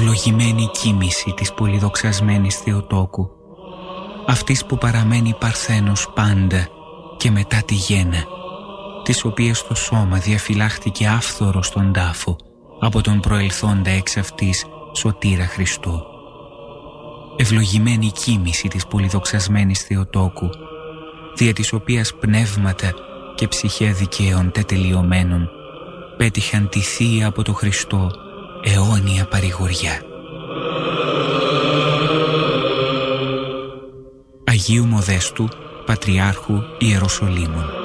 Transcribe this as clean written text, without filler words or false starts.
Ευλογημένη κοίμηση της πολυδοξασμένης Θεοτόκου, αυτής που παραμένει παρθένος πάντα και μετά τη γέννα, της οποίας το σώμα διαφυλάχθηκε άφθορο στον τάφο από τον προελθόντα εξ αυτής σωτήρα Χριστού. Ευλογημένη κοίμηση της πολυδοξασμένης Θεοτόκου, δια της οποίας πνεύματα και ψυχέ δικαίων τετελειωμένων πέτυχαν τη Θεία από το Χριστό αιώνια παρηγοριά. Αγίου Μοδέστου, Πατριάρχου Ιεροσολύμων.